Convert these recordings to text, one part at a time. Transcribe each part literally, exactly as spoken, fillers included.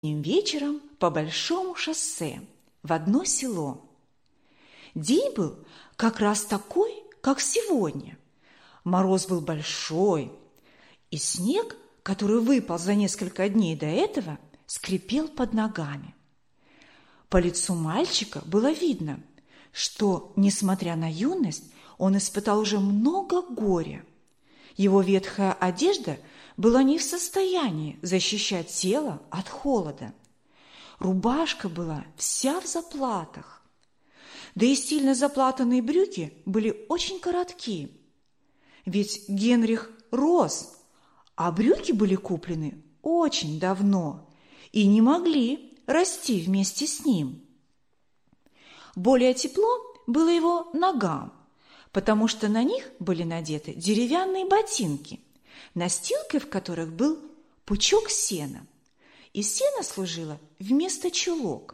Вечером по большому шоссе в одно село. День был как раз такой, как сегодня. Мороз был большой, и снег, который выпал за несколько дней до этого, скрипел под ногами. По лицу мальчика было видно, что, несмотря на юность, он испытал уже много горя. Его ветхая одежда была не в состоянии защищать тело от холода. Рубашка была вся в заплатах. Да и сильно заплатанные брюки были очень короткие. Ведь Генрих рос, а брюки были куплены очень давно и не могли расти вместе с ним. Более тепло было его ногам, потому что на них были надеты деревянные ботинки, настилкой в которых был пучок сена, и сено служило вместо чулок.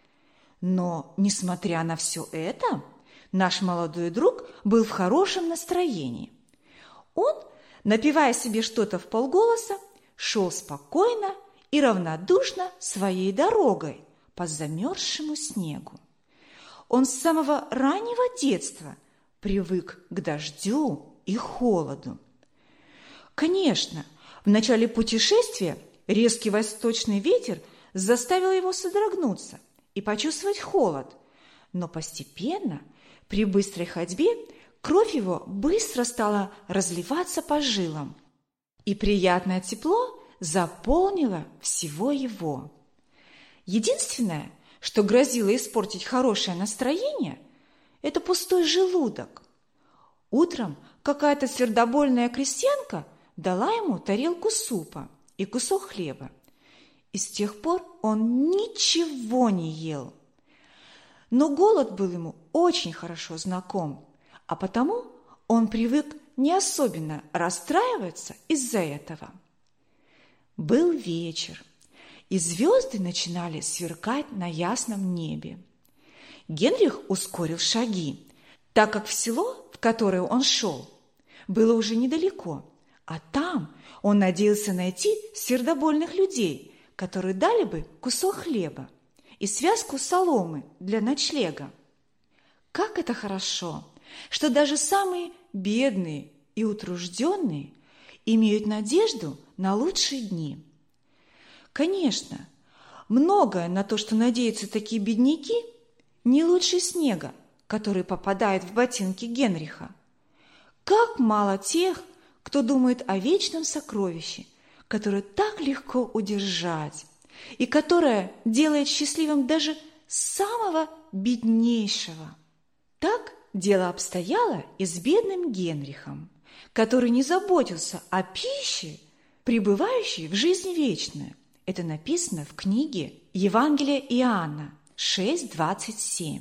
Но, несмотря на все это, наш молодой друг был в хорошем настроении. Он, напевая себе что-то вполголоса, шел спокойно и равнодушно своей дорогой по замерзшему снегу. Он с самого раннего детства привык к дождю и холоду. Конечно, в начале путешествия резкий восточный ветер заставил его содрогнуться и почувствовать холод, но постепенно, при быстрой ходьбе, кровь его быстро стала разливаться по жилам, и приятное тепло заполнило всего его. Единственное, что грозило испортить хорошее настроение, это пустой желудок. Утром какая-то сердобольная крестьянка дала ему тарелку супа и кусок хлеба, и с тех пор он ничего не ел. Но голод был ему очень хорошо знаком, а потому он привык не особенно расстраиваться из-за этого. Был вечер, и звезды начинали сверкать на ясном небе. Генрих ускорил шаги, так как в село, в которое он шел, было уже недалеко, а там он надеялся найти сердобольных людей, которые дали бы кусок хлеба и связку соломы для ночлега. Как это хорошо, что даже самые бедные и утружденные имеют надежду на лучшие дни. Конечно, многое на то, что надеются такие бедняки, не лучше снега, который попадает в ботинки Генриха. Как мало тех, кто думает о вечном сокровище, которое так легко удержать и которое делает счастливым даже самого беднейшего. Так дело обстояло и с бедным Генрихом, который не заботился о пище, пребывающей в жизнь вечную. Это написано в книге Евангелия Иоанна шесть двадцать семь.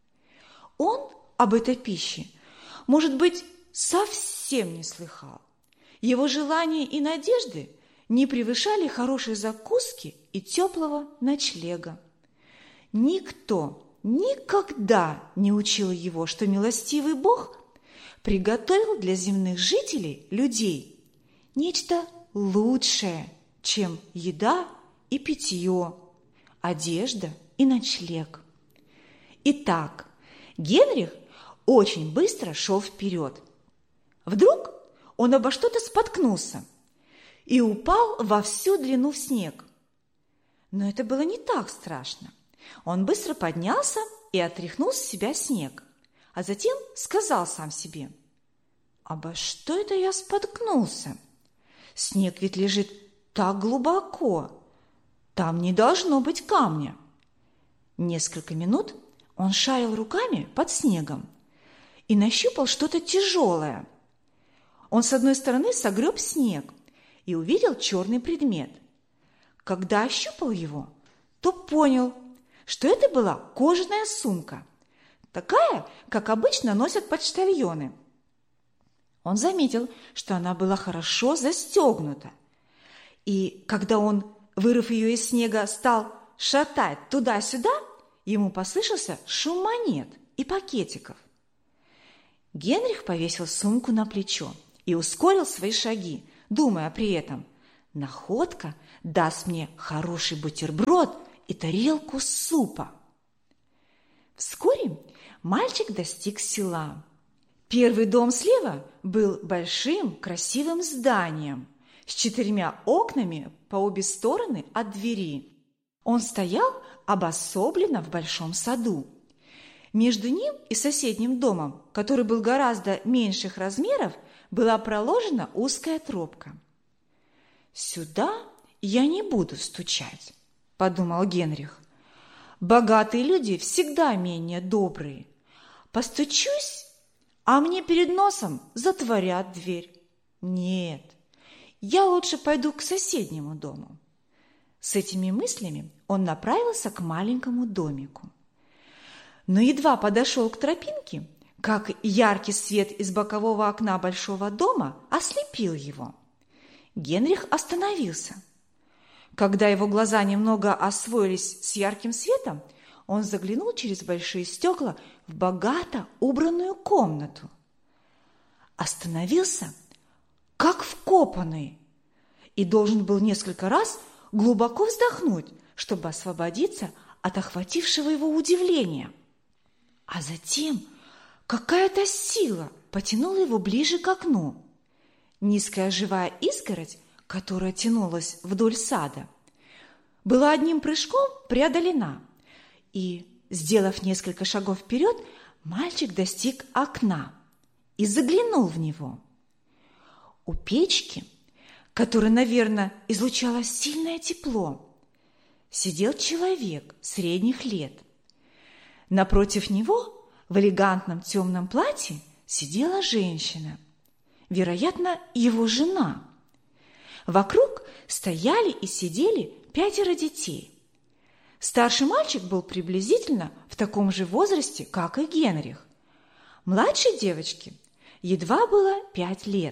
Он об этой пище, может быть, совсем не слыхал. Его желания и надежды не превышали хорошей закуски и теплого ночлега. Никто никогда не учил его, что милостивый Бог приготовил для земных жителей, людей, нечто лучшее, чем еда и питье, одежда и ночлег. Итак, Генрих очень быстро шел вперед. Вдруг он обо что-то споткнулся и упал во всю длину в снег. Но это было не так страшно. Он быстро поднялся и отряхнул с себя снег, а затем сказал сам себе: «Обо что это я споткнулся? Снег ведь лежит так глубоко, там не должно быть камня». Несколько минут он шарил руками под снегом и нащупал что-то тяжелое. Он с одной стороны согреб снег и увидел черный предмет. Когда ощупал его, то понял, что это была кожаная сумка, такая, как обычно носят почтальоны. Он заметил, что она была хорошо застегнута, и когда он, вырыв ее из снега, стал шатать туда-сюда, ему послышался шум монет и пакетиков. Генрих повесил сумку на плечо и ускорил свои шаги, думая при этом: находка даст мне хороший бутерброд и тарелку супа. Вскоре мальчик достиг села. Первый дом слева был большим красивым зданием с четырьмя окнами по обе стороны от двери. Он стоял обособленно в большом саду. Между ним и соседним домом, который был гораздо меньших размеров, была проложена узкая тропка. «Сюда я не буду стучать», – подумал Генрих. «Богатые люди всегда менее добрые. Постучусь, а мне перед носом затворят дверь. Нет, я лучше пойду к соседнему дому». С этими мыслями он направился к маленькому домику. Но едва подошел к тропинке, как яркий свет из бокового окна большого дома ослепил его. Генрих остановился. Когда его глаза немного освоились с ярким светом, он заглянул через большие стекла в богато убранную комнату. Остановился, как вкопанный, и должен был несколько раз глубоко вздохнуть, чтобы освободиться от охватившего его удивления. А затем какая-то сила потянула его ближе к окну. Низкая живая изгородь, которая тянулась вдоль сада, была одним прыжком преодолена, и, сделав несколько шагов вперед, мальчик достиг окна и заглянул в него. У печки, которая, наверное, излучала сильное тепло, сидел человек средних лет. Напротив него в элегантном темном платье сидела женщина, вероятно, его жена. Вокруг стояли и сидели пятеро детей. Старший мальчик был приблизительно в таком же возрасте, как и Генрих. Младшей девочке едва было пять лет.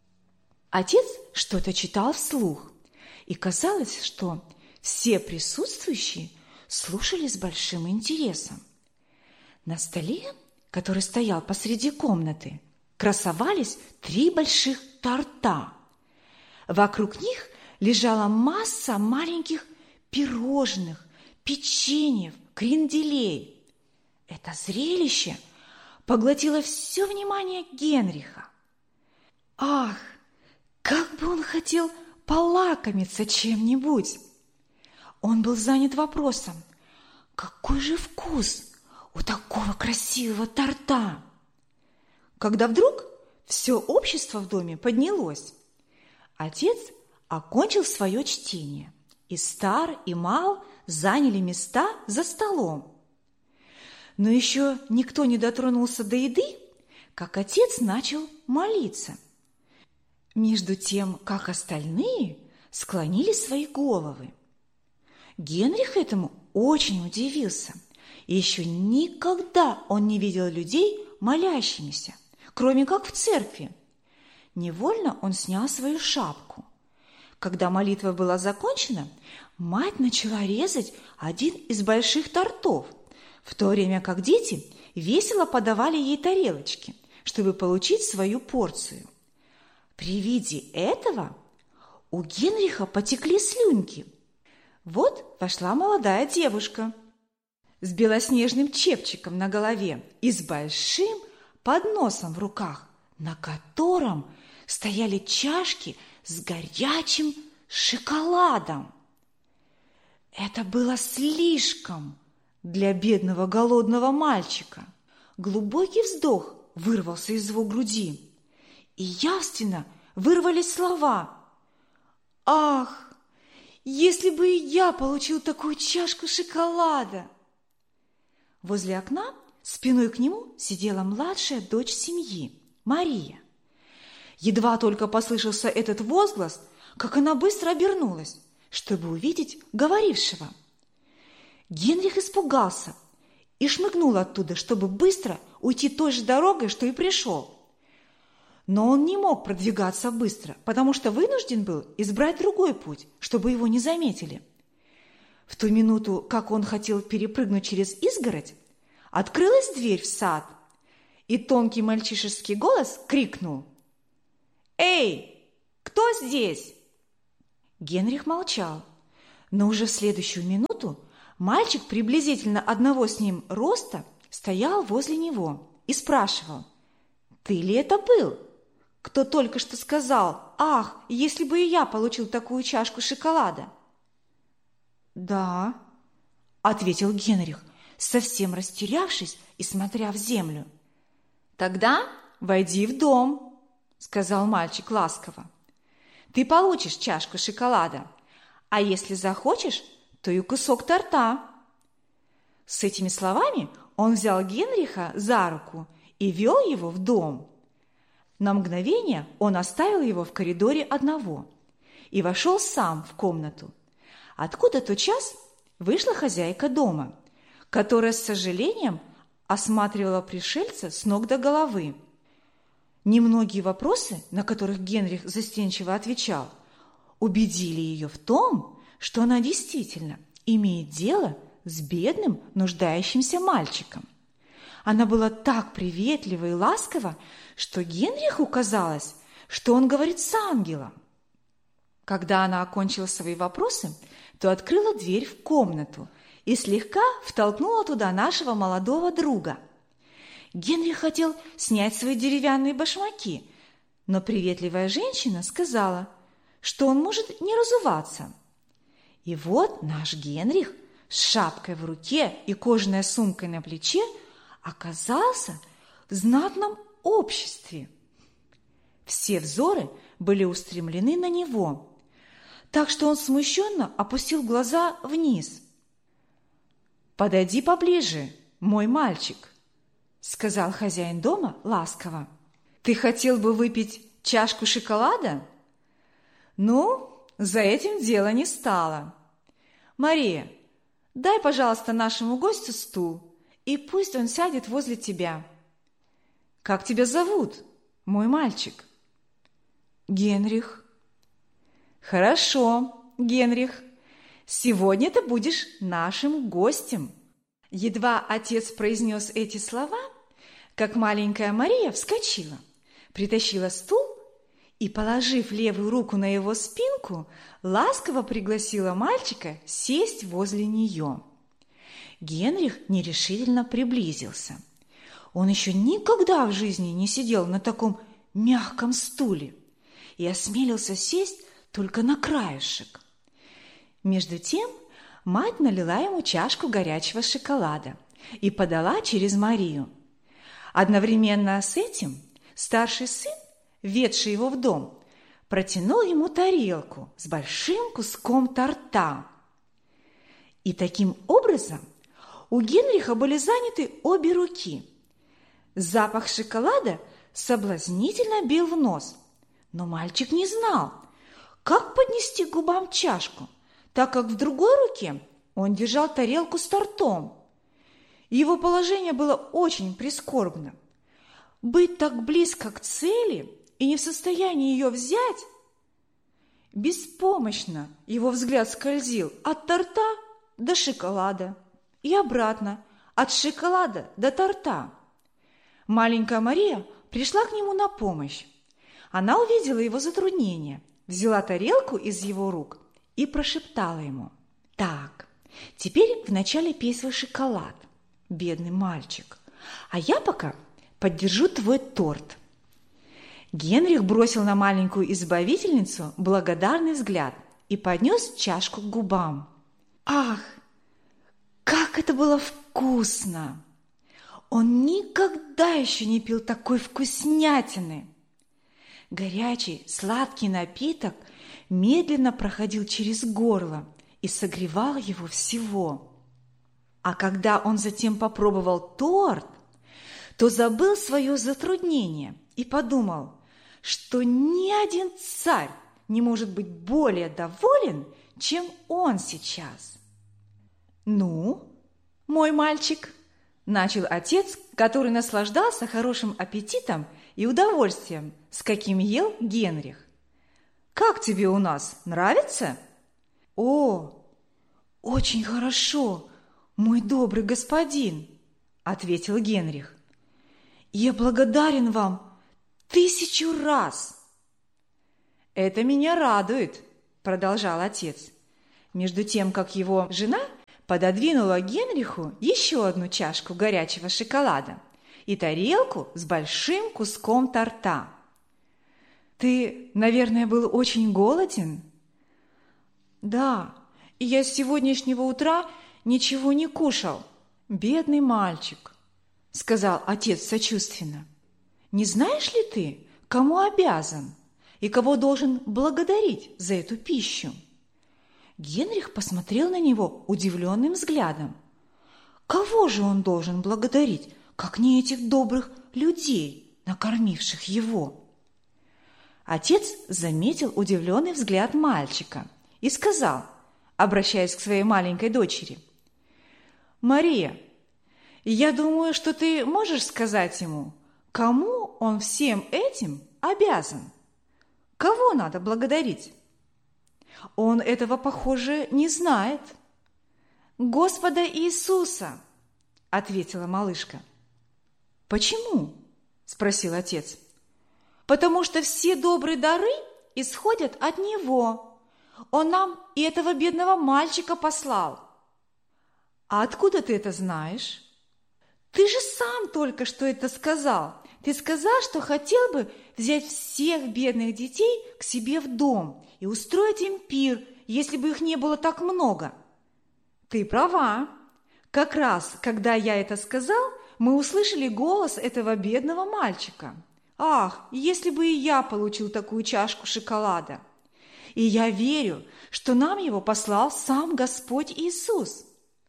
Отец что-то читал вслух, и казалось, что все присутствующие слушали с большим интересом. На столе, который стоял посреди комнаты, красовались три больших торта. Вокруг них лежала масса маленьких пирожных, печеньев, кренделей. Это зрелище поглотило все внимание Генриха. Ах, как бы он хотел полакомиться чем-нибудь! Он был занят вопросом, какой же вкус у такого красивого торта? Когда вдруг все общество в доме поднялось. Отец окончил свое чтение, и стар, и мал заняли места за столом. Но еще никто не дотронулся до еды, как отец начал молиться. Между тем, как остальные склонили свои головы. Генрих этому очень удивился, и еще никогда он не видел людей молящимися, кроме как в церкви. Невольно он снял свою шапку. Когда молитва была закончена, мать начала резать один из больших тортов, в то время как дети весело подавали ей тарелочки, чтобы получить свою порцию. При виде этого у Генриха потекли слюнки. Вот вошла молодая девушка с белоснежным чепчиком на голове и с большим подносом в руках, на котором стояли чашки с горячим шоколадом. Это было слишком для бедного голодного мальчика. Глубокий вздох вырвался из его груди, и явственно вырвались слова: «Ах, если бы и я получил такую чашку шоколада!» Возле окна спиной к нему сидела младшая дочь семьи, Мария. Едва только послышался этот возглас, как она быстро обернулась, чтобы увидеть говорившего. Генрих испугался и шмыгнул оттуда, чтобы быстро уйти той же дорогой, что и пришел. Но он не мог продвигаться быстро, потому что вынужден был избрать другой путь, чтобы его не заметили. В ту минуту, как он хотел перепрыгнуть через изгородь, открылась дверь в сад, и тонкий мальчишеский голос крикнул: «Эй, кто здесь?» Генрих молчал, но уже в следующую минуту мальчик приблизительно одного с ним роста стоял возле него и спрашивал: «Ты ли это был, кто только что сказал: ах, если бы и я получил такую чашку шоколада?» «Да», — ответил Генрих, совсем растерявшись и смотря в землю. «Тогда войди в дом», — сказал мальчик ласково. «Ты получишь чашку шоколада, а если захочешь, то и кусок торта». С этими словами он взял Генриха за руку и вел его в дом. На мгновение он оставил его в коридоре одного и вошел сам в комнату, откуда тотчас вышла хозяйка дома, которая с сожалением осматривала пришельца с ног до головы. Немногие вопросы, на которых Генрих застенчиво отвечал, убедили ее в том, что она действительно имеет дело с бедным, нуждающимся мальчиком. Она была так приветлива и ласкова, что Генриху казалось, что он говорит с ангелом. Когда она окончила свои вопросы, то открыла дверь в комнату и слегка втолкнула туда нашего молодого друга. Генрих хотел снять свои деревянные башмаки, но приветливая женщина сказала, что он может не разуваться. И вот наш Генрих с шапкой в руке и кожаной сумкой на плече оказался в знатном обществе. Все взоры были устремлены на него, так что он смущенно опустил глаза вниз. «Подойди поближе, мой мальчик», — сказал хозяин дома ласково. «Ты хотел бы выпить чашку шоколада? Ну, за этим дело не стало. Мария, дай, пожалуйста, нашему гостю стул, и пусть он сядет возле тебя. Как тебя зовут, мой мальчик?» «Генрих». «Хорошо, Генрих, сегодня ты будешь нашим гостем». Едва отец произнес эти слова, как маленькая Мария вскочила, притащила стул и, положив левую руку на его спинку, ласково пригласила мальчика сесть возле нее. Генрих нерешительно приблизился. Он еще никогда в жизни не сидел на таком мягком стуле и осмелился сесть только на краешек. Между тем мать налила ему чашку горячего шоколада и подала через Марию. Одновременно с этим старший сын, ведший его в дом, протянул ему тарелку с большим куском торта. И таким образом у Генриха были заняты обе руки. Запах шоколада соблазнительно бил в нос, но мальчик не знал, как поднести к губам чашку, так как в другой руке он держал тарелку с тортом. Его положение было очень прискорбным. Быть так близко к цели и не в состоянии ее взять. Беспомощно его взгляд скользил от торта до шоколада и обратно, от шоколада до торта. Маленькая Мария пришла к нему на помощь. Она увидела его затруднение, взяла тарелку из его рук и прошептала ему: «Так, теперь вначале пей свой шоколад, бедный мальчик, а я пока поддержу твой торт». Генрих бросил на маленькую избавительницу благодарный взгляд и поднес чашку к губам. Ах, как это было вкусно! Он никогда еще не пил такой вкуснятины. Горячий, сладкий напиток медленно проходил через горло и согревал его всего. А когда он затем попробовал торт, то забыл свое затруднение и подумал, что ни один царь не может быть более доволен, чем он сейчас. «Ну, мой мальчик», – начал отец, который наслаждался хорошим аппетитом и удовольствием, с каким ел Генрих. «Как тебе у нас? Нравится?» «О, очень хорошо, мой добрый господин», – ответил Генрих. «Я благодарен вам тысячу раз». «Это меня радует, продолжал отец, между тем, как его жена пододвинула Генриху еще одну чашку горячего шоколада и тарелку с большим куском торта. «Ты, наверное, был очень голоден?» «Да, и я с сегодняшнего утра ничего не кушал. Бедный мальчик», — сказал отец сочувственно. «Не знаешь ли ты, кому обязан и кого должен благодарить за эту пищу?» Генрих посмотрел на него удивленным взглядом. Кого же он должен благодарить, как не этих добрых людей, накормивших его? Отец заметил удивленный взгляд мальчика и сказал, обращаясь к своей маленькой дочери: «Мария, я думаю, что ты можешь сказать ему, кому он всем этим обязан? Кого надо благодарить?» «Он этого, похоже, не знает». «Господа Иисуса», — ответила малышка. «Почему?» — спросил отец. «Потому что все добрые дары исходят от Него. Он нам и этого бедного мальчика послал». «А откуда ты это знаешь?» «Ты же сам только что это сказал. Ты сказал, что хотел бы взять всех бедных детей к себе в дом и устроить им пир, если бы их не было так много». «Ты права. Как раз, когда я это сказал, мы услышали голос этого бедного мальчика. Ах, если бы и я получил такую чашку шоколада! И я верю, что нам его послал сам Господь Иисус».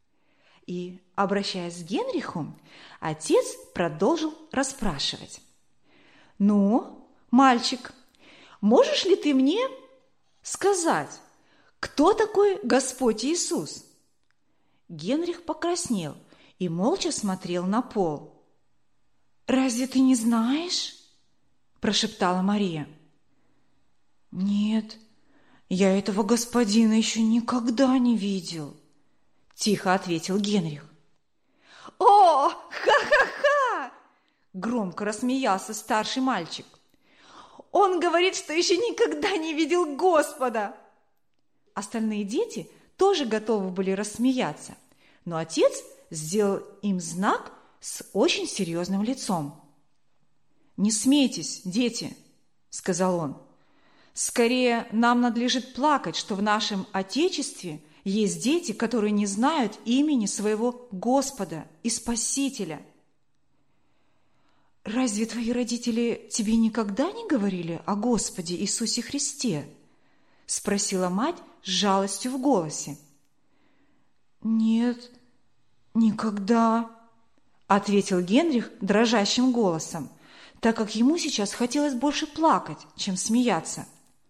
И, обращаясь к Генриху, отец продолжил расспрашивать. «Ну, мальчик, можешь ли ты мне сказать, кто такой Господь Иисус?» Генрих покраснел и молча смотрел на пол. «Разве ты не знаешь?» – прошептала Мария. «Нет, я этого господина еще никогда не видел», – тихо ответил Генрих. «О, ха-ха-ха!» – громко рассмеялся старший мальчик. «Он говорит, что еще никогда не видел Господа!» Остальные дети тоже готовы были рассмеяться, но отец сделал им знак с очень серьезным лицом. «Не смейтесь, дети», – сказал он. «Скорее нам надлежит плакать, что в нашем Отечестве есть дети, которые не знают имени своего Господа и Спасителя». «Разве твои родители тебе никогда не говорили о Господе Иисусе Христе?» – спросила мать с жалостью в голосе. «Нет, никогда», – ответил Генрих дрожащим голосом, так как ему сейчас хотелось больше плакать, чем смеяться.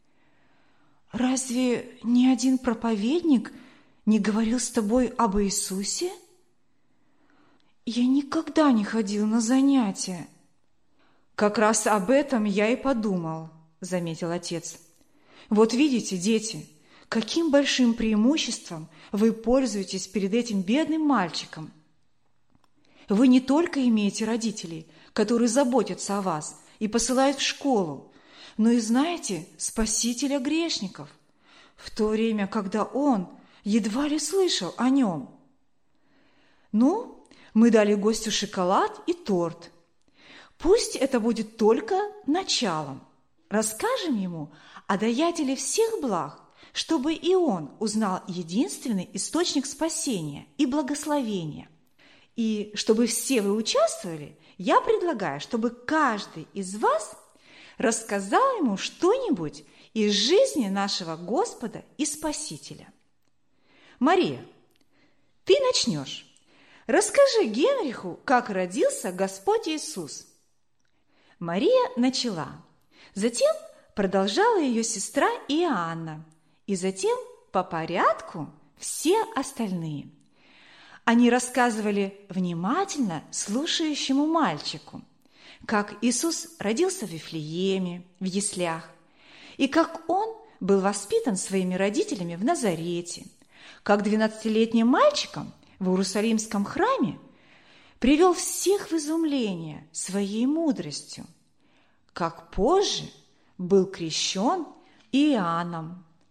«Разве ни один проповедник не говорил с тобой об Иисусе?» «Я никогда не ходил на занятия». «Как раз об этом я и подумал», – заметил отец. «Вот видите, дети, каким большим преимуществом вы пользуетесь перед этим бедным мальчиком. Вы не только имеете родителей, которые заботятся о вас и посылают в школу, но и знаете Спасителя грешников, в то время, когда он едва ли слышал о нем. Ну, мы дали гостю шоколад и торт. Пусть это будет только началом. Расскажем ему о даятеле всех благ, чтобы и он узнал единственный источник спасения и благословения. И чтобы все вы участвовали, я предлагаю, чтобы каждый из вас рассказал ему что-нибудь из жизни нашего Господа и Спасителя. Мария, ты начнешь. Расскажи Генриху, как родился Господь Иисус. Мария начала. Затем продолжала ее сестра Иоанна. И затем по порядку все остальные. Они рассказывали внимательно слушающему мальчику, как Иисус родился в Вифлееме, в яслях, и как Он был воспитан своими родителями в Назарете, как двенадцатилетним мальчиком в Иерусалимском храме привел всех в изумление своей мудростью, как позже был крещен Иоанном,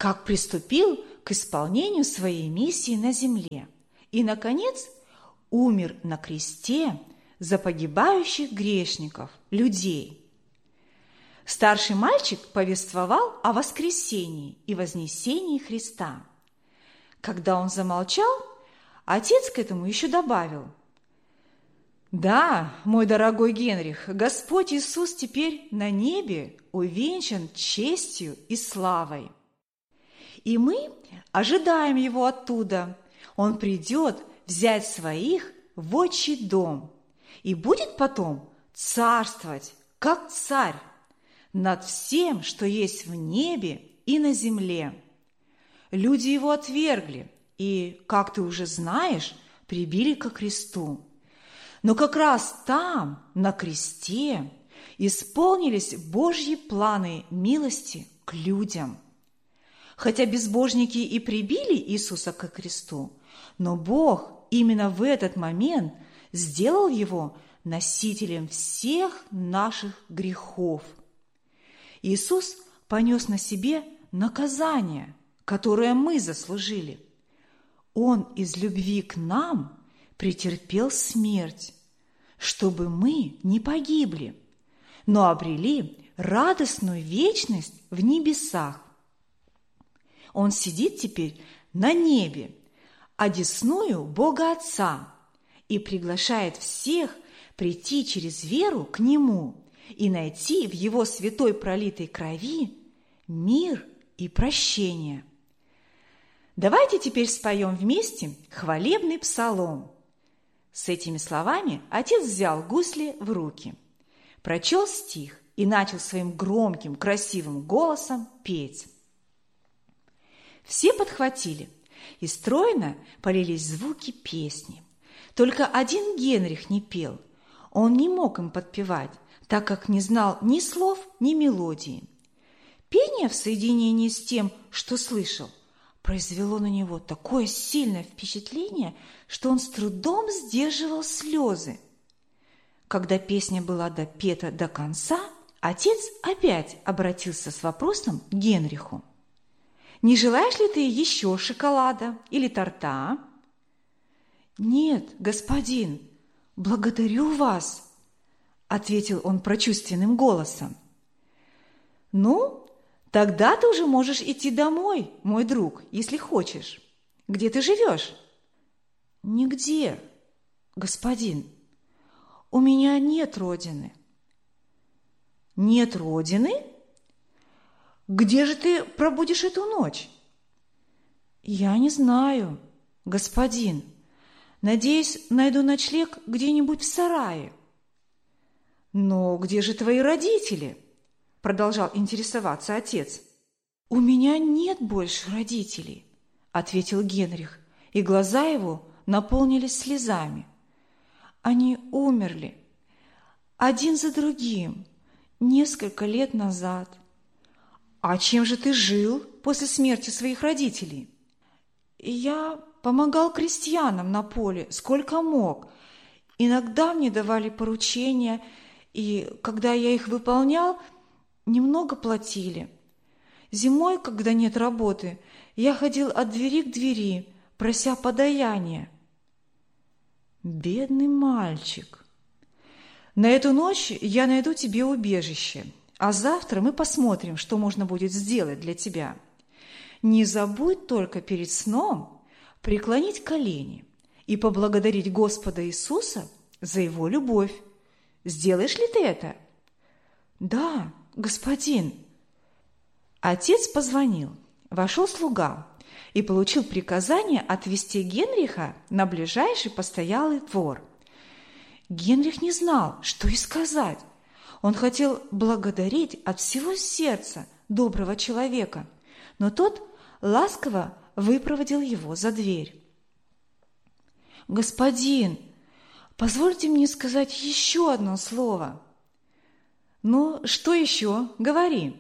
как приступил к исполнению своей миссии на земле и, наконец, умер на кресте за погибающих грешников, людей. Старший мальчик повествовал о воскресении и вознесении Христа. Когда он замолчал, отец к этому еще добавил: «Да, мой дорогой Генрих, Господь Иисус теперь на небе увенчан честью и славой. И мы ожидаем Его оттуда. Он придет взять своих в отчий дом и будет потом царствовать, как царь, над всем, что есть в небе и на земле. Люди Его отвергли и, как ты уже знаешь, прибили ко кресту. Но как раз там, на кресте, исполнились Божьи планы милости к людям. Хотя безбожники и прибили Иисуса ко кресту, но Бог именно в этот момент сделал Его носителем всех наших грехов. Иисус понес на себе наказание, которое мы заслужили. Он из любви к нам претерпел смерть, чтобы мы не погибли, но обрели радостную вечность в небесах. Он сидит теперь на небе, одесную Бога Отца, и приглашает всех прийти через веру к Нему и найти в Его святой пролитой крови мир и прощение. Давайте теперь споем вместе хвалебный псалом. С этими словами отец взял гусли в руки, прочел стих и начал своим громким, красивым голосом петь. Все подхватили, и стройно полились звуки песни. Только один Генрих не пел. Он не мог им подпевать, так как не знал ни слов, ни мелодии. Пение в соединении с тем, что слышал, произвело на него такое сильное впечатление, что он с трудом сдерживал слезы. Когда песня была допета до конца, отец опять обратился с вопросом к Генриху. «Не желаешь ли ты еще шоколада или торта?» «Нет, господин, благодарю вас», – ответил он прочувственным голосом. «Ну, тогда ты уже можешь идти домой, мой друг, если хочешь. Где ты живешь?» «Нигде, господин. У меня нет родины». «Нет родины? Где же ты пробудешь эту ночь?» «Я не знаю, господин. Надеюсь, найду ночлег где-нибудь в сарае». «Но где же твои родители?» – продолжал интересоваться отец. «У меня нет больше родителей», – ответил Генрих, и глаза его наполнились слезами. «Они умерли, один за другим, несколько лет назад». «А чем же ты жил после смерти своих родителей?» «Я помогал крестьянам на поле, сколько мог. Иногда мне давали поручения, и, когда я их выполнял, немного платили. Зимой, когда нет работы, я ходил от двери к двери, прося подаяния». «Бедный мальчик! На эту ночь я найду тебе убежище, а завтра мы посмотрим, что можно будет сделать для тебя. Не забудь только перед сном преклонить колени и поблагодарить Господа Иисуса за Его любовь. Сделаешь ли ты это?» «Да, господин». Отец позвонил, вошел слуга и получил приказание отвезти Генриха на ближайший постоялый двор. Генрих не знал, что и сказать. Он хотел благодарить от всего сердца доброго человека, но тот ласково выпроводил его за дверь. «Господин, позвольте мне сказать еще одно слово». «Ну, что еще? Говори».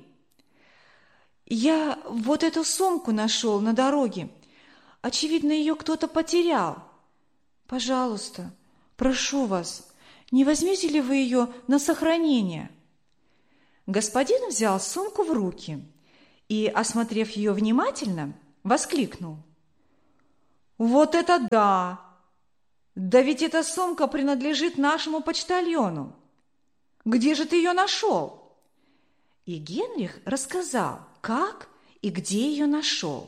«Я вот эту сумку нашел на дороге. Очевидно, ее кто-то потерял. Пожалуйста, прошу вас, не возьмете ли вы ее на сохранение?» Господин взял сумку в руки и, осмотрев ее внимательно, воскликнул: «Вот это да! Да ведь эта сумка принадлежит нашему почтальону! Где же ты ее нашел?» И Генрих рассказал, как и где ее нашел.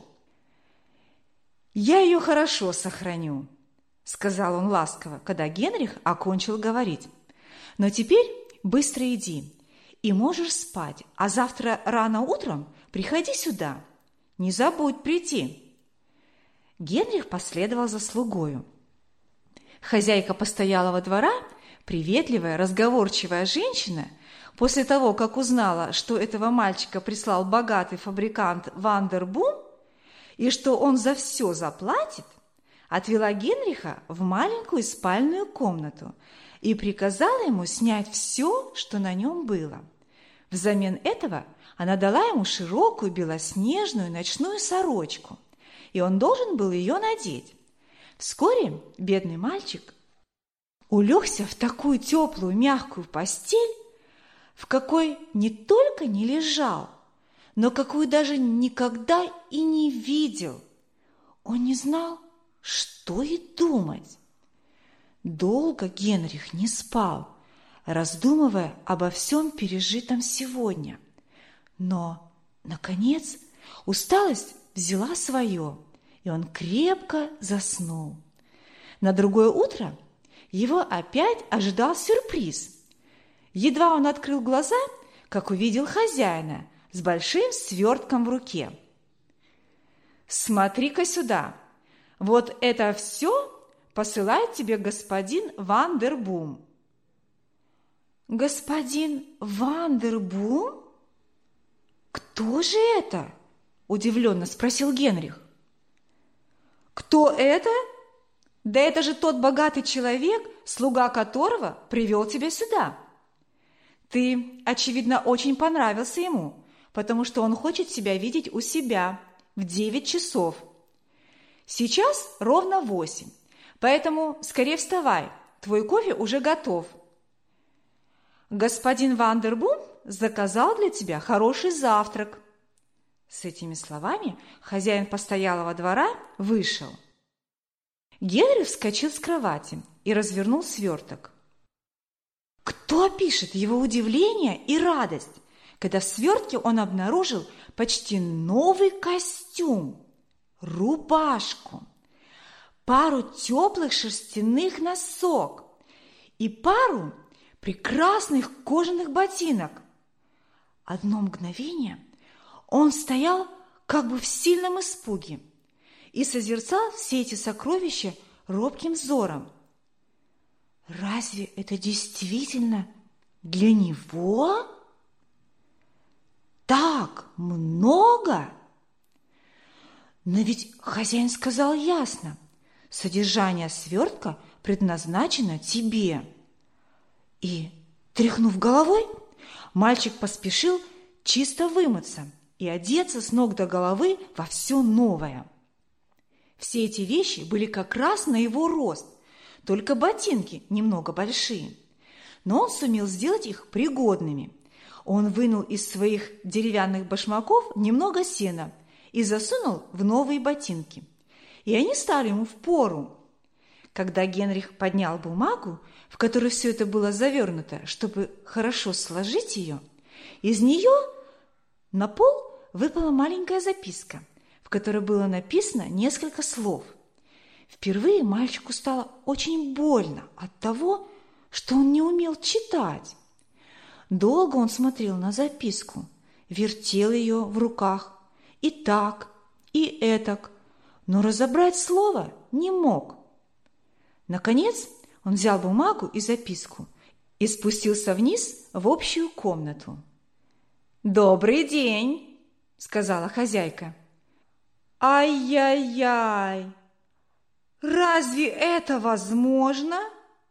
«Я ее хорошо сохраню», – сказал он ласково, когда Генрих окончил говорить. «Но теперь быстро иди, и можешь спать, а завтра рано утром приходи сюда. Не забудь прийти». Генрих последовал за слугою. Хозяйка постоялого двора, приветливая, разговорчивая женщина, после того, как узнала, что этого мальчика прислал богатый фабрикант Вандербум и что он за все заплатит, отвела Генриха в маленькую спальную комнату и приказала ему снять все, что на нем было. Взамен этого она дала ему широкую белоснежную ночную сорочку, и он должен был ее надеть. Вскоре бедный мальчик улегся в такую теплую мягкую постель, в какой не только не лежал, но какую даже никогда и не видел. Он не знал, что и думать. Долго Генрих не спал, раздумывая обо всем пережитом сегодня. Но, наконец, усталость взяла свое, и он крепко заснул. На другое утро его опять ожидал сюрприз. Едва он открыл глаза, как увидел хозяина с большим свертком в руке. «Смотри-ка сюда, вот это все посылает тебе господин Вандербум». «Господин Вандербум? Кто же это?» – удивленно спросил Генрих. «Кто это? Да это же тот богатый человек, слуга которого привел тебя сюда. Ты, очевидно, очень понравился ему, потому что он хочет тебя видеть у себя в девять часов. Сейчас ровно восемь, поэтому скорее вставай, твой кофе уже готов. Господин Вандербум заказал для тебя хороший завтрак». С этими словами хозяин постоялого двора вышел. Генрих вскочил с кровати и развернул сверток. Кто опишет его удивление и радость, когда в свертке он обнаружил почти новый костюм, рубашку, пару теплых шерстяных носок и пару прекрасных кожаных ботинок. Одно мгновение он стоял как бы в сильном испуге и созерцал все эти сокровища робким взором. Разве это действительно для него так много? Но ведь хозяин сказал ясно: содержание свертка предназначено тебе. И, тряхнув головой, мальчик поспешил чисто вымыться и одеться с ног до головы во все новое. Все эти вещи были как раз на его рост, только ботинки немного большие. Но он сумел сделать их пригодными. Он вынул из своих деревянных башмаков немного сена и засунул в новые ботинки. И они стали ему впору. Когда Генрих поднял бумагу, в которой все это было завернуто, чтобы хорошо сложить ее, из нее на пол выпала маленькая записка, в которой было написано несколько слов. Впервые мальчику стало очень больно от того, что он не умел читать. Долго он смотрел на записку, вертел ее в руках и так, и этак, но разобрать слово не мог. Наконец он взял бумагу и записку и спустился вниз в общую комнату. «Добрый день!» – сказала хозяйка. «Ай-яй-яй! Разве это возможно?»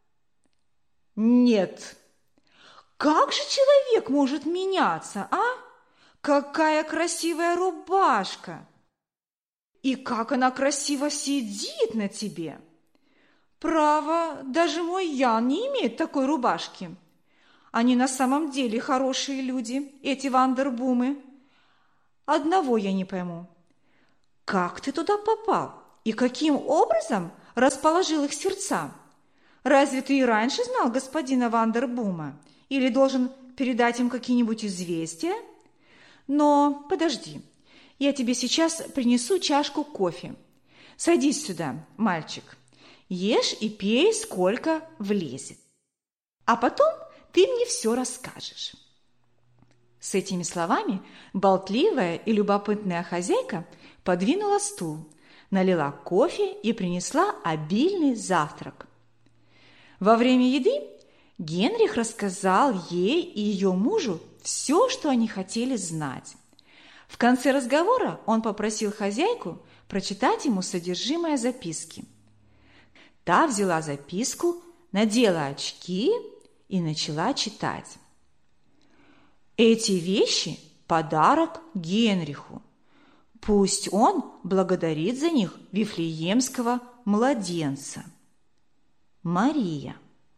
«Нет. Как же человек может меняться, а? Какая красивая рубашка! И как она красиво сидит на тебе! Право, даже мой Ян не имеет такой рубашки. Они на самом деле хорошие люди, эти Вандербумы. одного я не пойму. Как ты туда попал и каким образом расположил их сердца? Разве ты и раньше знал господина Вандербума или должен передать им какие-нибудь известия? Но подожди, я тебе сейчас принесу чашку кофе. Садись сюда, мальчик. Ешь и пей, сколько влезет. А потом ты мне все расскажешь. С этими словами болтливая и любопытная хозяйка подвинула стул, налила кофе и принесла обильный завтрак. Во время еды Генрих рассказал ей и ее мужу все, что они хотели знать. В конце разговора он попросил хозяйку прочитать ему содержимое записки. Та взяла записку, надела очки и начала читать. Эти вещи – подарок Генриху. Пусть он благодарит за них вифлеемского младенца. Мария.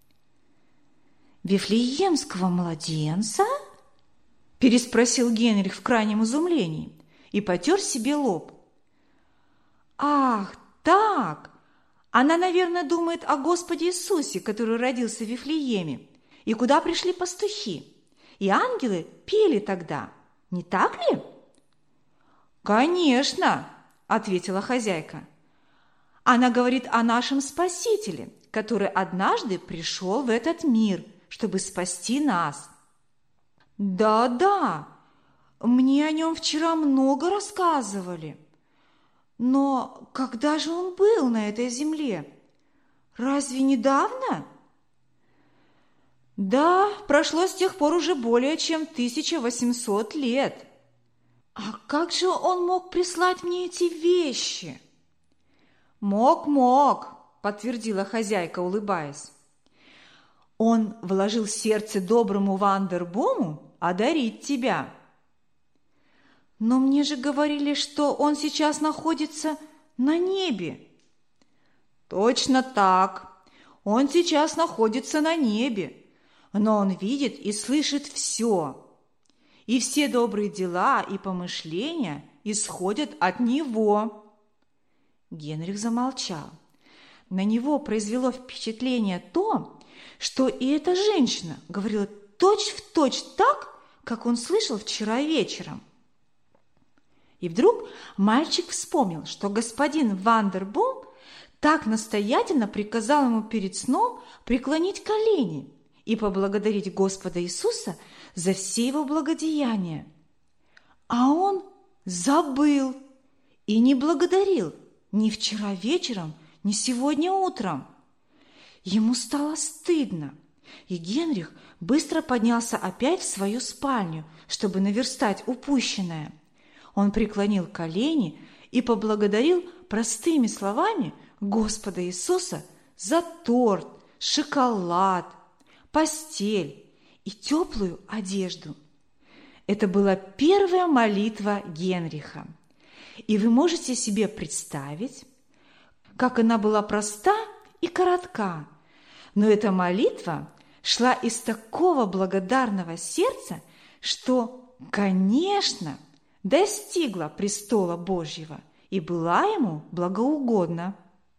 «Вифлеемского младенца?» – переспросил Генрих в крайнем изумлении и потер себе лоб. «Ах, так! Она, наверное, думает о Господе Иисусе, который родился в Вифлееме, и куда пришли пастухи. И ангелы пели тогда, не так ли?» «Конечно!» – ответила хозяйка. «Она говорит о нашем Спасителе, который однажды пришел в этот мир, чтобы спасти нас». «Да-да, мне о нем вчера много рассказывали. Но когда же он был на этой земле? Разве недавно?» «Да, прошло с тех пор уже более чем тысяча восемьсот лет. А как же он мог прислать мне эти вещи?» «Мог, мог», – подтвердила хозяйка, улыбаясь. «Он вложил в сердце доброму Вандербуму одарить тебя». «Но мне же говорили, что он сейчас находится на небе». «Точно так. Он сейчас находится на небе, но он видит и слышит все. И все добрые дела и помышления исходят от него». Генрих замолчал. На него произвело впечатление то, что и эта женщина говорила точь-в-точь так, как он слышал вчера вечером. И вдруг мальчик вспомнил, что господин Вандербум так настоятельно приказал ему перед сном преклонить колени и поблагодарить Господа Иисуса за все его благодеяния. А он забыл и не благодарил ни вчера вечером, ни сегодня утром. Ему стало стыдно, и Генрих быстро поднялся опять в свою спальню, чтобы наверстать упущенное. Он преклонил колени и поблагодарил простыми словами Господа Иисуса за торт, шоколад, постель и теплую одежду. Это была первая молитва Генриха. И вы можете себе представить, как она была проста и коротка, но эта молитва шла из такого благодарного сердца, что, конечно, достигла престола Божьего и была ему благоугодна.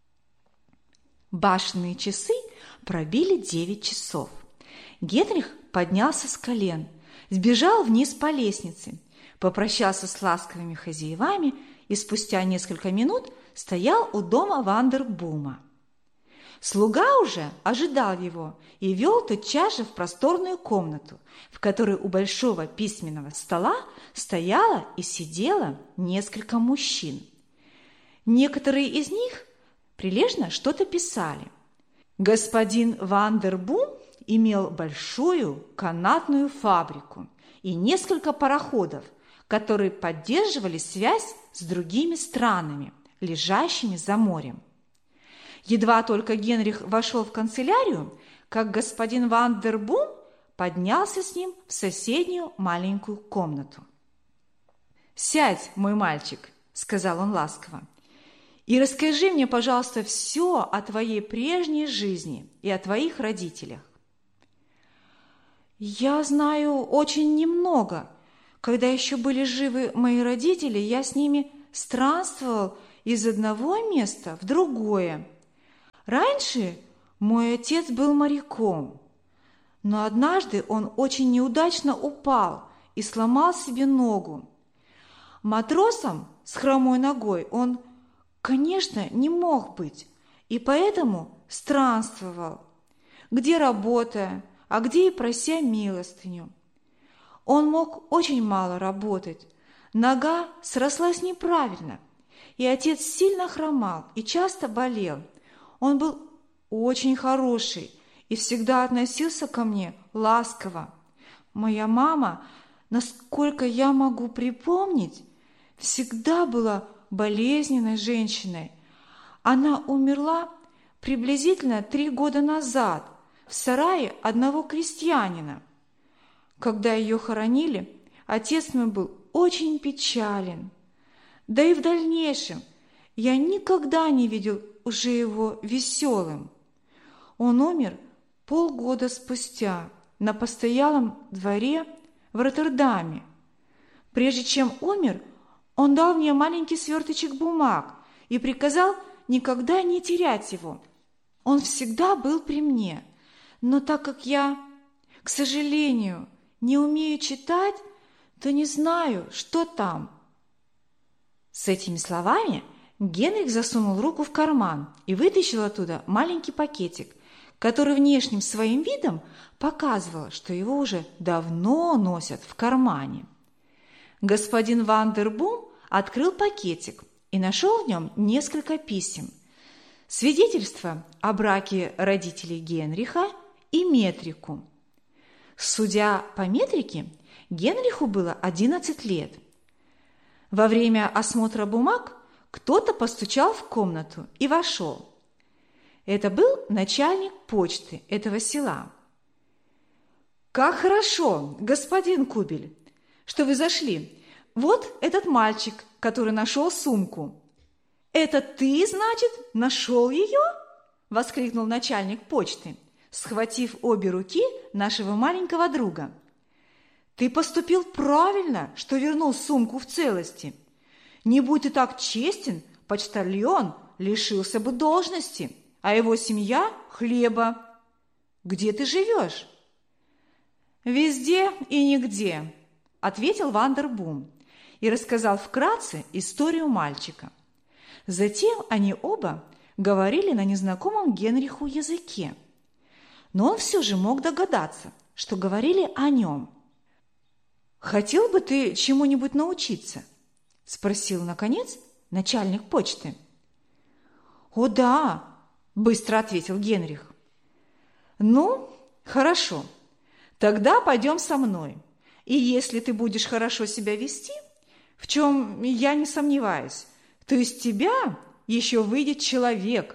Башенные часы пробили девять часов. Генрих поднялся с колен, сбежал вниз по лестнице, попрощался с ласковыми хозяевами и спустя несколько минут стоял у дома Вандербума. Слуга уже ожидал его и вел тотчас же в просторную комнату, в которой у большого письменного стола стояло и сидело несколько мужчин. Некоторые из них прилежно что-то писали. Господин Вандербум имел большую канатную фабрику и несколько пароходов, которые поддерживали связь с другими странами, лежащими за морем. Едва только Генрих вошел в канцелярию, как господин Вандербум поднялся с ним в соседнюю маленькую комнату. «Сядь, мой мальчик», — сказал он ласково, «и расскажи мне, пожалуйста, все о твоей прежней жизни и о твоих родителях». «Я знаю очень немного. Когда еще были живы мои родители, я с ними странствовал из одного места в другое. Раньше мой отец был моряком, но однажды он очень неудачно упал и сломал себе ногу. Матросом с хромой ногой он, конечно, не мог быть, и поэтому странствовал, где работая, а где и прося милостыню. Он мог очень мало работать, нога срослась неправильно, и отец сильно хромал и часто болел. Он был очень хороший и всегда относился ко мне ласково. Моя мама, насколько я могу припомнить, всегда была болезненной женщиной. Она умерла приблизительно три года назад в сарае одного крестьянина. Когда ее хоронили, отец мой был очень печален. Да и в дальнейшем я никогда не видел уже его веселым. Он умер полгода спустя на постоялом дворе в Роттердаме. Прежде чем умер, он дал мне маленький сверточек бумаг и приказал никогда не терять его. Он всегда был при мне, но так как я, к сожалению, не умею читать, то не знаю, что там. С этими словами Генрих засунул руку в карман и вытащил оттуда маленький пакетик, который внешним своим видом показывал, что его уже давно носят в кармане. Господин ван дер Бум открыл пакетик и нашел в нем несколько писем, свидетельство о браке родителей Генриха и метрику. Судя по метрике, Генриху было одиннадцать лет. Во время осмотра бумаг кто-то постучал в комнату и вошел. Это был начальник почты этого села. «Как хорошо, господин Кубель, что вы зашли. Вот этот мальчик, который нашел сумку». «Это ты, значит, нашел ее?» – воскликнул начальник почты, схватив обе руки нашего маленького друга. «Ты поступил правильно, что вернул сумку в целости. Не будь ты так честен, почтальон лишился бы должности, а его семья – хлеба. Где ты живешь?» «Везде и нигде», – ответил ван дер Бум и рассказал вкратце историю мальчика. Затем они оба говорили на незнакомом Генриху языке, но он все же мог догадаться, что говорили о нем. «Хотел бы ты чему-нибудь научиться?» – спросил, наконец, начальник почты. «О, да!» – быстро ответил Генрих. «Ну, хорошо, тогда пойдем со мной, и если ты будешь хорошо себя вести, в чем я не сомневаюсь, то из тебя еще выйдет человек».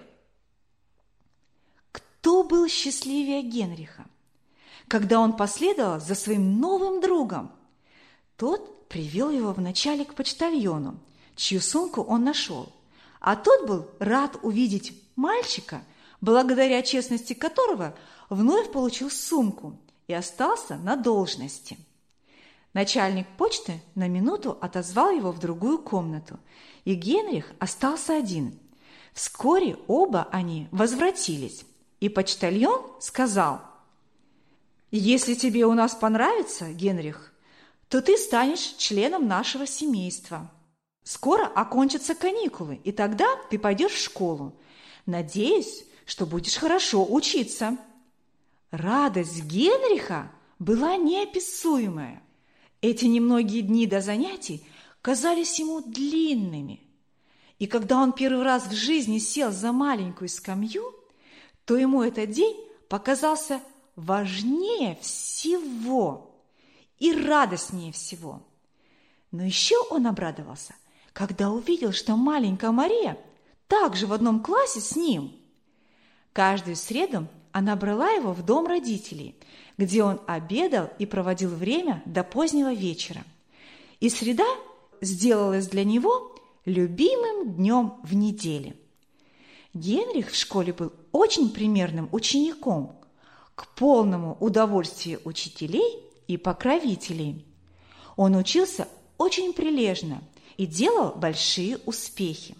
Кто был счастливее Генриха, когда он последовал за своим новым другом? Тот привел его вначале к почтальону, чью сумку он нашел, а тот был рад увидеть мальчика, благодаря честности которого вновь получил сумку и остался на должности. Начальник почты на минуту отозвал его в другую комнату, и Генрих остался один. Вскоре оба они возвратились, и почтальон сказал: «Если тебе у нас понравится, Генрих, то ты станешь членом нашего семейства. Скоро окончатся каникулы, и тогда ты пойдешь в школу. Надеюсь, что будешь хорошо учиться». Радость Генриха была неописуемая. Эти немногие дни до занятий казались ему длинными. И когда он первый раз в жизни сел за маленькую скамью, то ему этот день показался важнее всего и радостнее всего. Но еще он обрадовался, когда увидел, что маленькая Мария также в одном классе с ним. Каждую среду она брала его в дом родителей, где он обедал и проводил время до позднего вечера. И среда сделалась для него любимым днем в неделе. Генрих в школе был очень примерным учеником, к полному удовольствию учителей и покровителей. Он учился очень прилежно и делал большие успехи.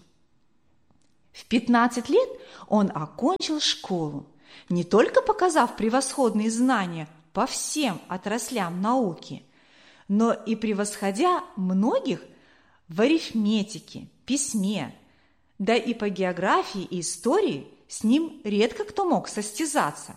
В пятнадцать лет он окончил школу, не только показав превосходные знания по всем отраслям науки, но и превосходя многих в арифметике, письме, да и по географии и истории с ним редко кто мог состязаться.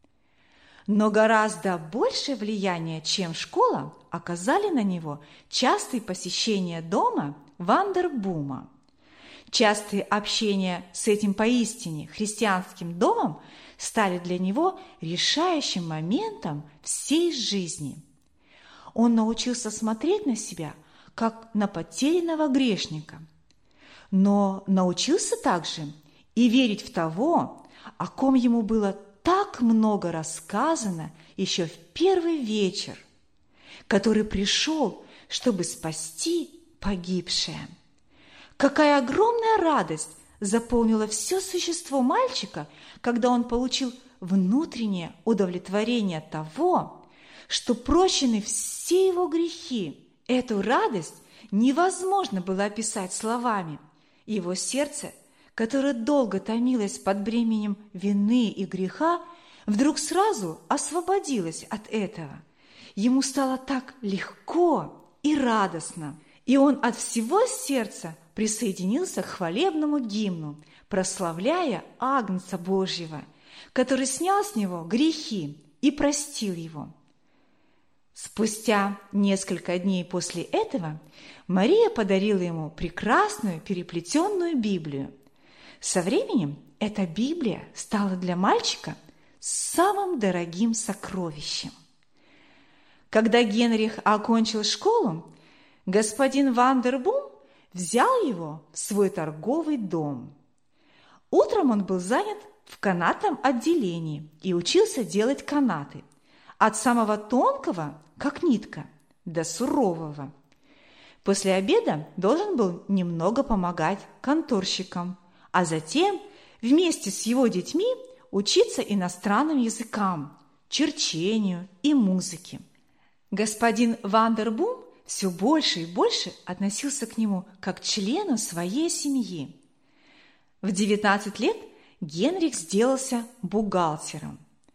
Но гораздо большее влияние, чем школа, оказали на него частые посещения дома Вандербума. Частые общения с этим поистине христианским домом стали для него решающим моментом всей жизни. Он научился смотреть на себя, как на потерянного грешника, но научился также и верить в того, о ком ему было так много рассказано еще в первый вечер, который пришел, чтобы спасти погибшее. Какая огромная радость заполнила все существо мальчика, когда он получил внутреннее удовлетворение того, что прощены все его грехи. Эту радость невозможно было описать словами. Его сердце, которое долго томилось под бременем вины и греха, вдруг сразу освободилось от этого. Ему стало так легко и радостно, и он от всего сердца присоединился к хвалебному гимну, прославляя Агнца Божьего, который снял с него грехи и простил его. Спустя несколько дней после этого Мария подарила ему прекрасную переплетенную Библию. Со временем эта Библия стала для мальчика самым дорогим сокровищем. Когда Генрих окончил школу, господин Вандербум взял его в свой торговый дом. Утром он был занят в канатном отделении и учился делать канаты, от самого тонкого, как нитка, до сурового. После обеда должен был немного помогать конторщикам, а затем вместе с его детьми учиться иностранным языкам, черчению и музыке. Господин Вандербум все больше и больше относился к нему как к члену своей семьи. В девятнадцать лет Генрих сделался бухгалтером.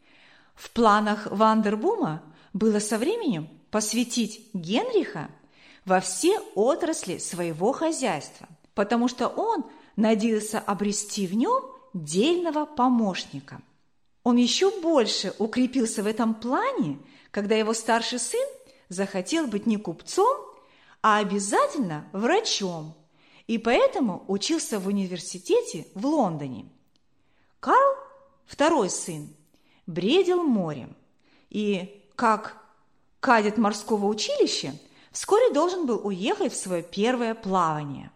В планах Вандербума было со временем посвятить Генриха во все отрасли своего хозяйства, потому что он надеялся обрести в нем дельного помощника. Он еще больше укрепился в этом плане, когда его старший сын захотел быть не купцом, а обязательно врачом, и поэтому учился в университете в Лондоне. Карл, второй сын, бредил морем, и, как кадет морского училища, вскоре должен был уехать в свое первое плавание.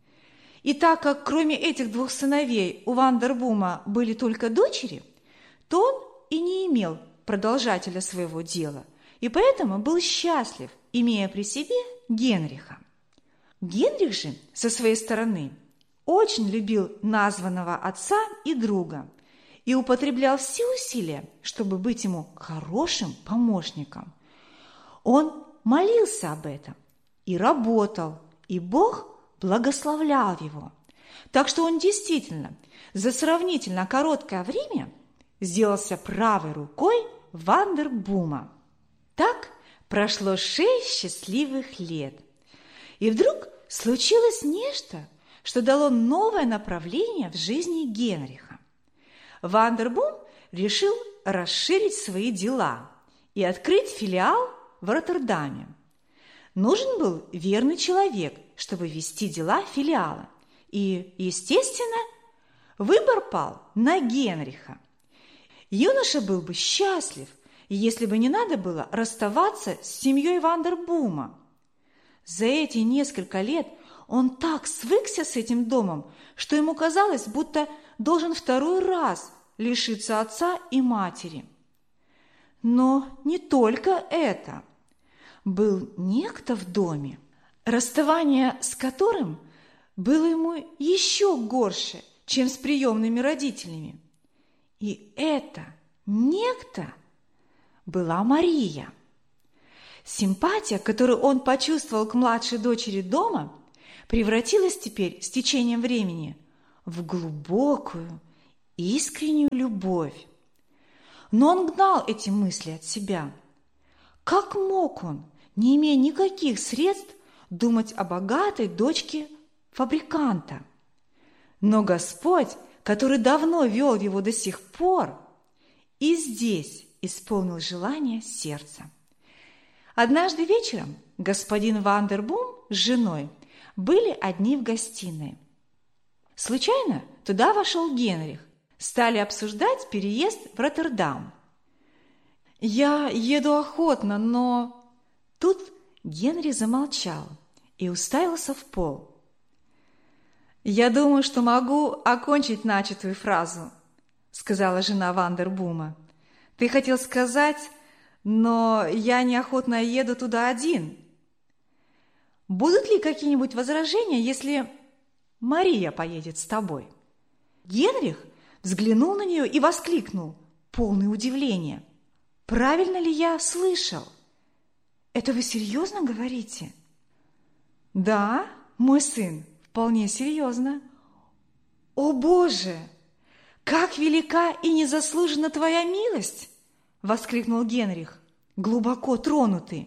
И так как кроме этих двух сыновей у Вандербума были только дочери, то он и не имел продолжателя своего дела, и поэтому был счастлив, имея при себе Генриха. Генрих же, со своей стороны, очень любил названного отца и друга и употреблял все усилия, чтобы быть ему хорошим помощником. Он молился об этом и работал, и Бог благословлял его. Так что он действительно за сравнительно короткое время сделался правой рукой Вандербума. Так прошло шесть счастливых лет. И вдруг случилось нечто, что дало новое направление в жизни Генриха. Вандербум решил расширить свои дела и открыть филиал в Роттердаме. Нужен был верный человек, чтобы вести дела филиала. И, естественно, выбор пал на Генриха. Юноша был бы счастлив, если бы не надо было расставаться с семьей Вандербума. За эти несколько лет он так свыкся с этим домом, что ему казалось, будто должен второй раз лишиться отца и матери. Но не только это. Был некто в доме, расставание с которым было ему еще горше, чем с приемными родителями. И это некто была Мария. Симпатия, которую он почувствовал к младшей дочери дома, превратилась теперь с течением времени в глубокую, искреннюю любовь. Но он гнал эти мысли от себя. Как мог он, не имея никаких средств, думать о богатой дочке фабриканта? Но Господь, который давно вел его до сих пор, и здесь исполнил желание сердца. Однажды вечером господин Вандербум с женой были одни в гостиной. Случайно туда вошел Генрих. Стали обсуждать переезд в Роттердам. «Я еду охотно, но...» Тут Генрих замолчал и уставился в пол. «Я думаю, что могу окончить начатую фразу», — сказала жена Вандербума. «Ты хотел сказать, но я неохотно еду туда один. Будут ли какие-нибудь возражения, если Мария поедет с тобой?» Генрих взглянул на нее и воскликнул, полный удивления. «Правильно ли я слышал? Это вы серьезно говорите?» «Да, мой сын, вполне серьезно». «О, Боже! Как велика и незаслужена твоя милость!» — воскликнул Генрих, глубоко тронутый.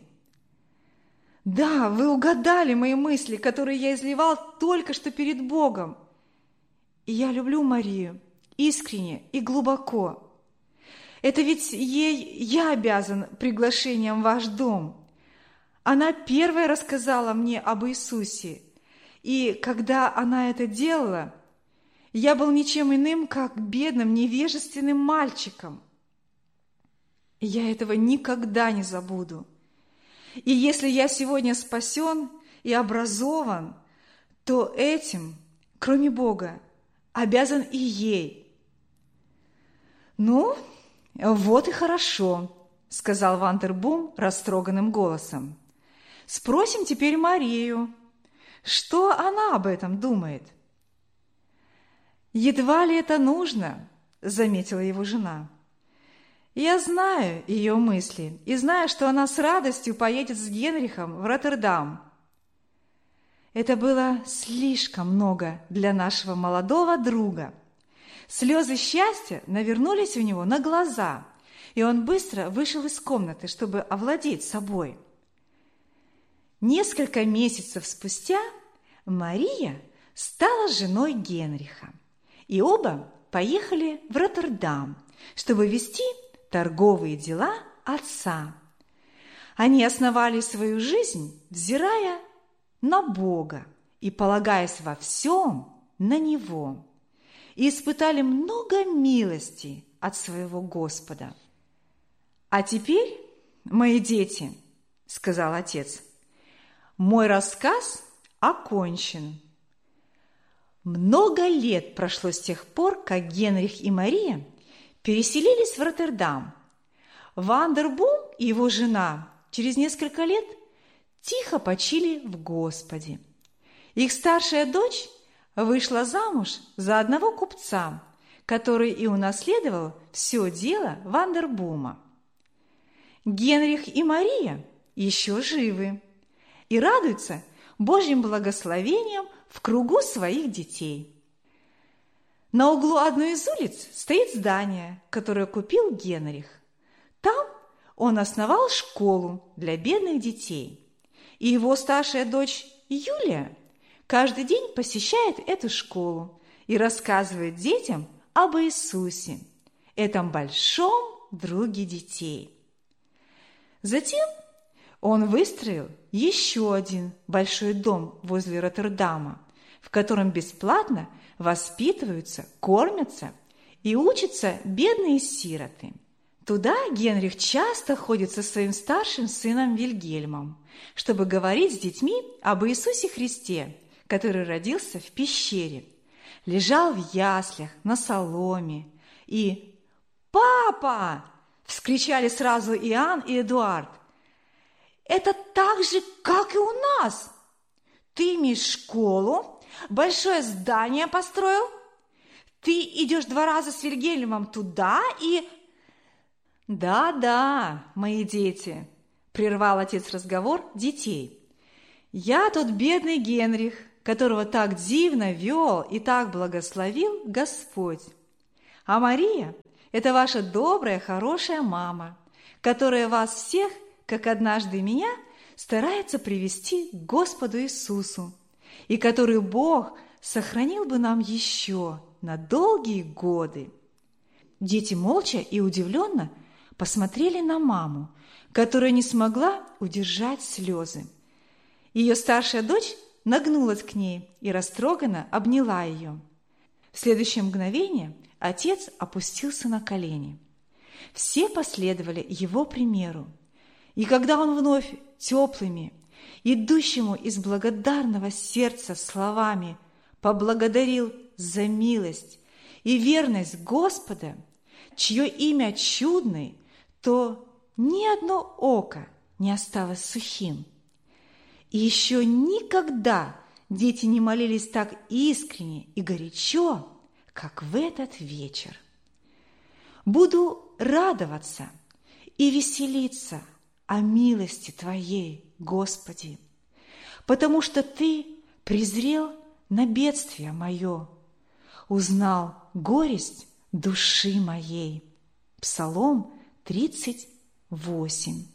«Да, вы угадали мои мысли, которые я изливал только что перед Богом. И я люблю Марию искренне и глубоко. Это ведь ей я обязан приглашением в ваш дом. Она первая рассказала мне об Иисусе, и когда она это делала, я был ничем иным, как бедным, невежественным мальчиком. И я этого никогда не забуду. И если я сегодня спасен и образован, то этим, кроме Бога, обязан и ей». «Ну, вот и хорошо», — сказал Вандербум растроганным голосом. «Спросим теперь Марию, что она об этом думает?» «Едва ли это нужно», — заметила его жена. «Я знаю ее мысли и знаю, что она с радостью поедет с Генрихом в Роттердам». Это было слишком много для нашего молодого друга. Слезы счастья навернулись у него на глаза, и он быстро вышел из комнаты, чтобы овладеть собой. Несколько месяцев спустя Мария стала женой Генриха, и оба поехали в Роттердам, чтобы вести торговые дела отца. Они основали свою жизнь, взирая на Бога и полагаясь во всем на Него, и испытали много милости от своего Господа. «А теперь, мои дети, — сказал отец, — мой рассказ окончен. Много лет прошло с тех пор, как Генрих и Мария переселились в Роттердам. Вандербум и его жена через несколько лет тихо почили в Господе. Их старшая дочь вышла замуж за одного купца, который и унаследовал все дело Вандербума. Генрих и Мария еще живы и радуются Божьим благословением в кругу своих детей. На углу одной из улиц стоит здание, которое купил Генрих. Там он основал школу для бедных детей, и его старшая дочь Юлия каждый день посещает эту школу и рассказывает детям об Иисусе, этом большом друге детей. Затем он выстроил еще один большой дом возле Роттердама, в котором бесплатно воспитываются, кормятся и учатся бедные сироты. Туда Генрих часто ходит со своим старшим сыном Вильгельмом, чтобы говорить с детьми об Иисусе Христе, который родился в пещере, лежал в яслях на соломе. И «Папа!» – вскричали сразу Иоанн и Эдуард. «Это так же, как и у нас! Ты имеешь школу, большое здание построил, ты идешь два раза с Вильгельмом туда и...» «Да-да, мои дети», – прервал отец разговор детей. «Я тот бедный Генрих, которого так дивно вел и так благословил Господь. А Мария – это ваша добрая, хорошая мама, которая вас всех, как однажды меня, старается привести к Господу Иисусу, и которую Бог сохранил бы нам еще на долгие годы». Дети молча и удивленно посмотрели на маму, которая не смогла удержать слезы. Ее старшая дочь нагнулась к ней и растроганно обняла ее. В следующее мгновение отец опустился на колени. Все последовали его примеру. И когда он вновь теплыми, идущему из благодарного сердца словами поблагодарил за милость и верность Господа, чье имя чудное, то ни одно око не осталось сухим. И еще никогда дети не молились так искренне и горячо, как в этот вечер. «Буду радоваться и веселиться о милости Твоей, Господи, потому что Ты презрел на бедствие мое, узнал горесть души моей». Псалом тридцать восемь.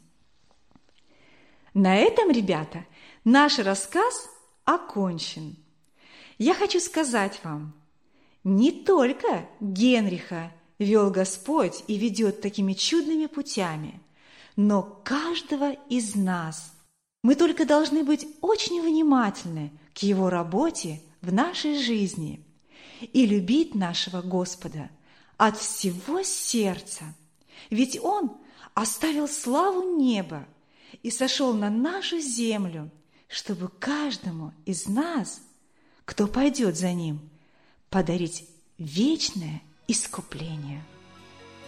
На этом, ребята, наш рассказ окончен. Я хочу сказать вам, не только Генриха вел Господь и ведет такими чудными путями, но каждого из нас. Мы только должны быть очень внимательны к Его работе в нашей жизни и любить нашего Господа от всего сердца. Ведь Он оставил славу неба и сошел на нашу землю, чтобы каждому из нас, кто пойдет за Ним, подарить вечное искупление.